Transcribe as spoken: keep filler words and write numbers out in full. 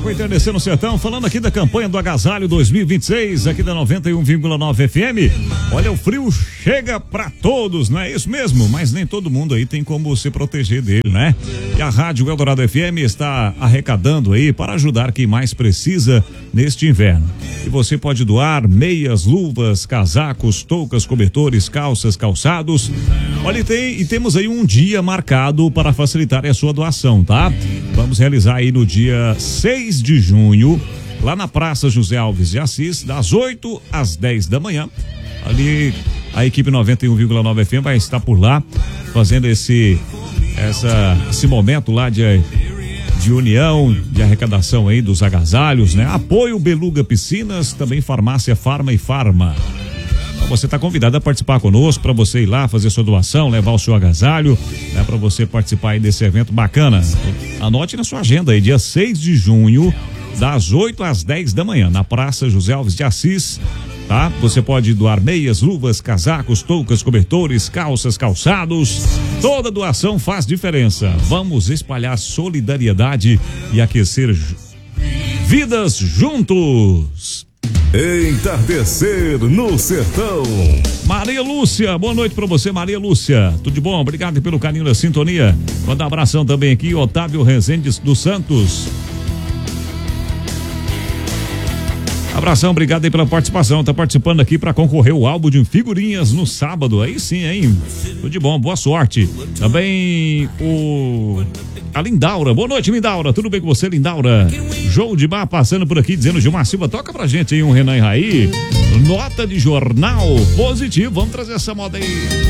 toca o Entardecer no Sertão, falando aqui da campanha do Agasalho dois mil e vinte e seis, aqui da noventa e um vírgula nove F M. Olha, o frio chega pra todos, não é isso mesmo? Mas nem todo mundo aí tem como se proteger dele, né? E a Rádio Eldorado F M está arrecadando aí para ajudar quem mais precisa neste inverno. E você pode doar meias, luvas, casacos, toucas, cobertores, calças, calçados. Olha, e, tem, e temos aí um dia marcado para facilitar a sua doação, tá? Vamos realizar aí no dia seis de junho, lá na Praça José Alves de Assis, das oito às dez da manhã. Ali a equipe noventa e um vírgula nove F M vai estar por lá, fazendo esse, essa, esse momento lá de, de união, de arrecadação aí dos agasalhos, né? Apoio Beluga Piscinas, também Farmácia Farma e Farma. Você está convidado a participar conosco, para você ir lá fazer sua doação, levar o seu agasalho, né, para você participar aí desse evento bacana. Anote na sua agenda aí, dia seis de junho, das oito às dez da manhã, na Praça José Alves de Assis, tá? Você pode doar meias, luvas, casacos, toucas, cobertores, calças, calçados. Toda doação faz diferença. Vamos espalhar solidariedade e aquecer vidas juntos. Entardecer no Sertão. Maria Lúcia, boa noite pra você, Maria Lúcia. Tudo de bom? Obrigado pelo carinho da sintonia. Manda um abração também aqui, Otávio Rezende dos Santos. Abração, obrigado aí pela participação. Tá participando aqui para concorrer o álbum de figurinhas no sábado. Aí sim, hein? Tudo de bom, boa sorte. Também o a Lindaura. Boa noite, Lindaura. Tudo bem com você, Lindaura? João de Mar passando por aqui, dizendo: Gilmar Silva, toca pra gente aí um Renan e Raí. Nota de jornal positivo. Vamos trazer essa moda aí.